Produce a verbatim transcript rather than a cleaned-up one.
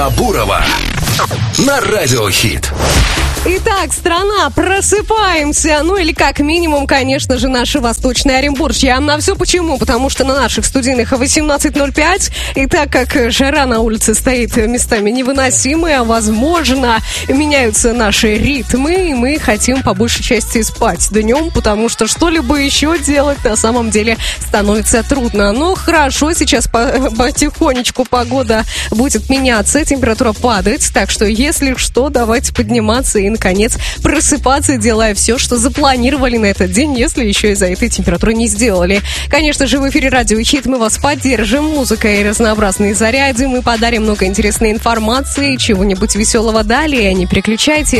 Бурова на Радио Хит. Итак, страна, просыпаемся. Ну или как минимум, конечно же, наши Восточные Оренбуржье. А на все почему? Потому что на наших студийных восемнадцать ноль пять. И так как жара на улице стоит местами невыносимая, возможно, меняются наши ритмы, и мы хотим по большей части спать днем, потому что что-либо еще делать на самом деле становится трудно. Но хорошо, сейчас потихонечку погода будет меняться, температура падает. Так что, если что, давайте подниматься и наконец просыпаться, делая все, что запланировали на этот день, если еще из-за этой температуры не сделали. Конечно же, в эфире Радио Хит мы вас поддержим музыкой и разнообразные заряды. Мы подарим много интересной информации, чего-нибудь веселого далее. Не переключайтесь.